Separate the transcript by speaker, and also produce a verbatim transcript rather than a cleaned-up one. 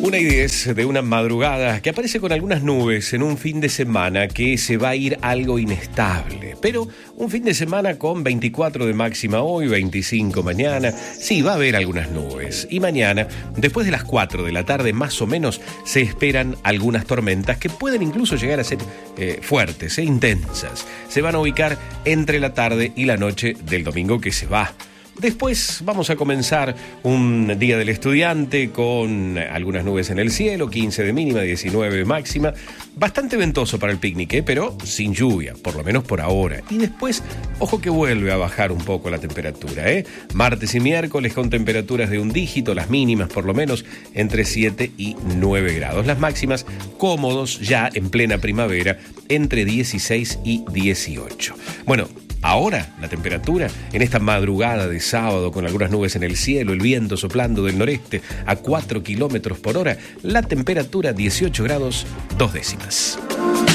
Speaker 1: Una y diez de una madrugada que aparece con algunas nubes en un fin de semana que se va a ir algo inestable. Pero un fin de semana con veinticuatro de máxima hoy, veinticinco mañana. Sí, va a haber algunas nubes. Y mañana, después de las cuatro de la tarde más o menos, se esperan algunas tormentas que pueden incluso llegar a ser eh, fuertes e intensas. Se van a ubicar entre la tarde y la noche del domingo que se va. Después vamos a comenzar un día del estudiante con algunas nubes en el cielo, quince de mínima, diecinueve de máxima. Bastante ventoso para el picnic, ¿eh? Pero sin lluvia, por lo menos por ahora. Y después, ojo que vuelve a bajar un poco la temperatura, ¿eh? Martes y miércoles con temperaturas de un dígito, las mínimas por lo menos entre siete y nueve grados. Las máximas cómodos ya en plena primavera entre dieciséis y dieciocho. Bueno, ahora la temperatura en esta madrugada de sábado con algunas nubes en el cielo, el viento soplando del noreste a cuatro kilómetros por hora, la temperatura dieciocho grados dos décimas.